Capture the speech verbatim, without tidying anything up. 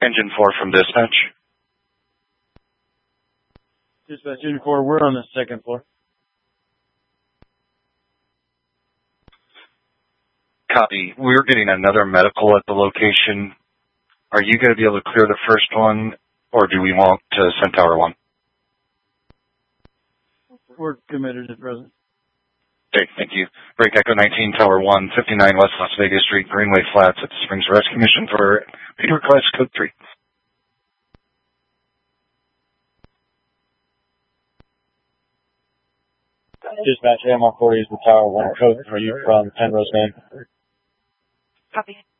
Engine four from dispatch. Dispatch Engine four, we're on the second floor. Copy. We're getting another medical at the location. Are you going to be able to clear the first one, or do we want to send Tower one? We're committed at present. Okay, thank you. Break Echo nineteen, Tower one, fifty-nine West Las Vegas Street, Greenway Flats at the Springs Rescue Mission for Peter Class Code three. Dispatch, A M R forty is the Tower one code for you from Penrose, Maine. Copy.